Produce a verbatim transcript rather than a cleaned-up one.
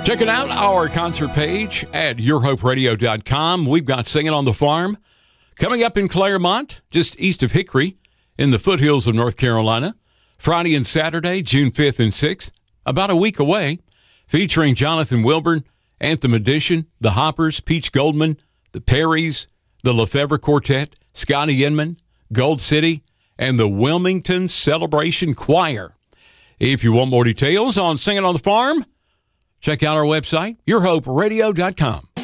Checking out our concert page at your hope radio dot com. We've got Singing on the Farm coming up in Claremont, just east of Hickory, in the foothills of North Carolina. Friday and Saturday, June fifth and sixth, about a week away, featuring Jonathan Wilburn, Anthem Edition, the Hoppers, Peach Goldman, the Perrys, the Lefevre Quartet, Scotty Inman, Gold City, and the Wilmington Celebration Choir. If you want more details on Singing on the Farm, check out our website, your hope radio dot com.